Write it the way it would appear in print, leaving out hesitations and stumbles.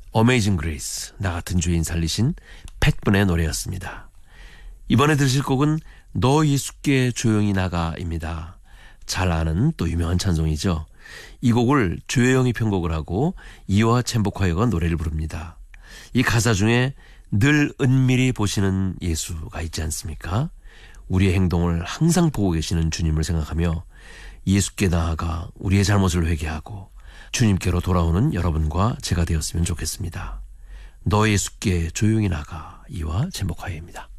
어메이징 그레이스, 나 같은 죄인 살리신 팻분의 노래였습니다. 이번에 들으실 곡은 너 예수께 조용히 나가입니다. 잘 아는 또 유명한 찬송이죠. 이 곡을 조혜영이 편곡을 하고 이화 챔버콰이어가 노래를 부릅니다. 이 가사 중에 늘 은밀히 보시는 예수가 있지 않습니까? 우리의 행동을 항상 보고 계시는 주님을 생각하며 예수께 나아가 우리의 잘못을 회개하고 주님께로 돌아오는 여러분과 제가 되었으면 좋겠습니다. 너 예수께 조용히 나가, 이화 챔버콰이어입니다.